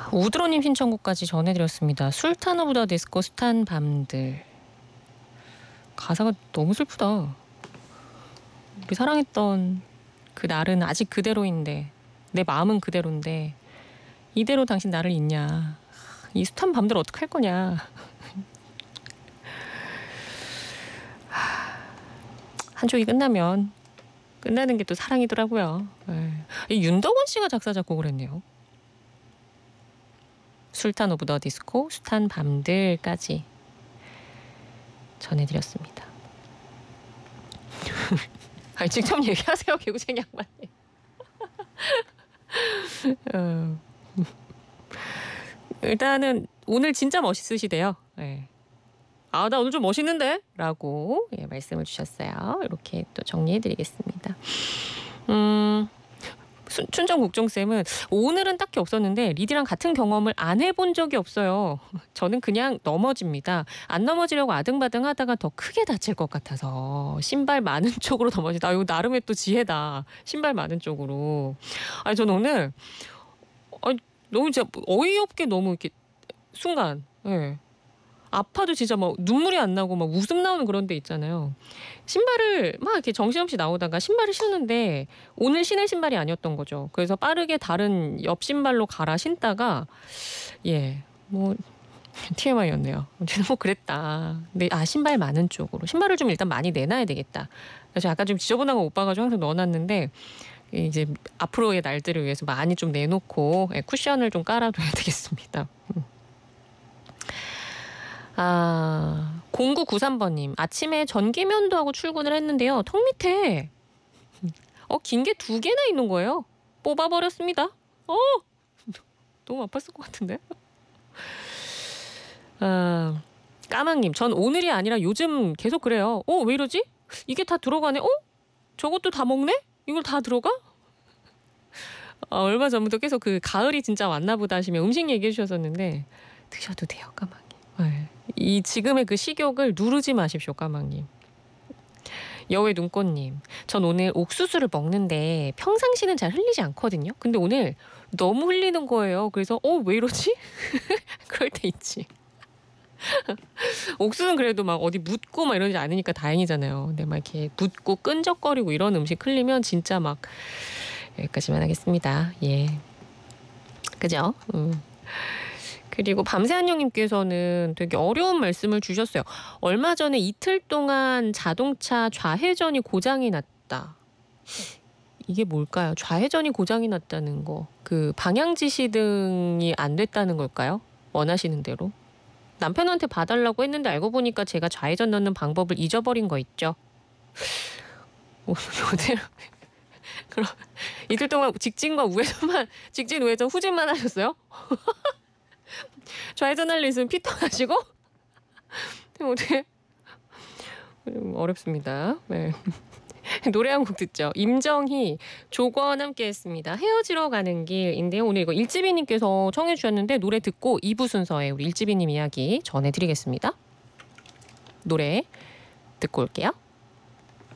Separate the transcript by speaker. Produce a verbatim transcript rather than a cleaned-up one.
Speaker 1: 우드로님 신청곡까지 전해드렸습니다. 술탄 오브 더 디스코 숱한 밤들. 가사가 너무 슬프다. 우리 사랑했던 그 날은 아직 그대로인데 내 마음은 그대로인데 이대로 당신 나를 잊냐. 이 숱한 밤들 어떡할 거냐. 한 쪽이 끝나면 끝나는 게 또 사랑이더라고요. 이 윤덕원 씨가 작사 작곡을 했네요. 술탄 오브 더 디스코 숱한 밤들까지 전해드렸습니다. 아니, 직접 얘기하세요, 개구쟁이 양반님. 어. 일단은 오늘 진짜 멋있으시대요. 네. 아, 나 오늘 좀 멋있는데? 라고 예, 말씀을 주셨어요. 이렇게 또 정리해드리겠습니다. 음, 춘정국종쌤은 오늘은 딱히 없었는데 리디랑 같은 경험을 안 해본 적이 없어요. 저는 그냥 넘어집니다. 안 넘어지려고 아등바등 하다가 더 크게 다칠 것 같아서 신발 많은 쪽으로 넘어지다. 아, 이거 나름의 또 지혜다. 신발 많은 쪽으로. 아니, 저는 오늘 아니, 너무 진짜 어이없게 너무 이렇게 순간 예. 아파도 진짜 막 눈물이 안 나고 막 웃음 나오는 그런 데 있잖아요. 신발을 막 이렇게 정신없이 나오다가 신발을 신는데 오늘 신을 신발이 아니었던 거죠. 그래서 빠르게 다른 옆 신발로 갈아 신다가 예, 뭐 티엠아이였네요. 저는 뭐 그랬다. 근데 아, 신발 많은 쪽으로. 신발을 좀 일단 많이 내놔야 되겠다. 그래서 약간 좀 지저분한 거 못 봐가지고 항상 넣어놨는데 이제 앞으로의 날들을 위해서 많이 좀 내놓고 쿠션을 좀 깔아둬야 되겠습니다. 아, 공구구삼 번님. 아침에 전기면도 하고 출근을 했는데요. 턱 밑에 어, 긴 게 두 개나 있는 거예요. 뽑아버렸습니다. 어, 너무 아팠을 것 같은데. 아, 까망님. 전 오늘이 아니라 요즘 계속 그래요. 어, 왜 이러지? 이게 다 들어가네. 어? 저것도 다 먹네? 이걸 다 들어가? 아, 얼마 전부터 계속 그 가을이 진짜 왔나 보다 하시면 음식 얘기해 주셨었는데 드셔도 돼요, 까망님. 네. 이 지금의 그 식욕을 누르지 마십시오, 까망님. 여의 눈꽃님. 전 오늘 옥수수를 먹는데 평상시는 잘 흘리지 않거든요. 근데 오늘 너무 흘리는 거예요. 그래서 어, 왜 이러지? 그럴 때 있지. 옥수수는 그래도 막 어디 묻고 막 이러지 않으니까 다행이잖아요. 근데 막 이렇게 묻고 끈적거리고 이런 음식 흘리면 진짜 막 여기까지만 하겠습니다. 예. 그죠? 음. 그리고 밤새한영님께서는 되게 어려운 말씀을 주셨어요. 얼마 전에 이틀 동안 자동차 좌회전이 고장이 났다. 이게 뭘까요? 좌회전이 고장이 났다는 거. 그 방향 지시등이 안 됐다는 걸까요? 원하시는 대로. 남편한테 봐달라고 했는데 알고 보니까 제가 좌회전 넣는 방법을 잊어버린 거 있죠. 오늘 그럼 이틀 동안 직진과 우회전만, 직진, 우회전, 후진만 하셨어요? 좌회전 할 일 있으면 피터 하시고? 어떻게? 어렵습니다. 네. 노래 한 곡 듣죠. 임정희, 조건 함께 했습니다. 헤어지러 가는 길인데요. 오늘 이거 일지비님께서 청해 주셨는데 노래 듣고 이 부 순서에 우리 일지비님 이야기 전해드리겠습니다. 노래 듣고 올게요.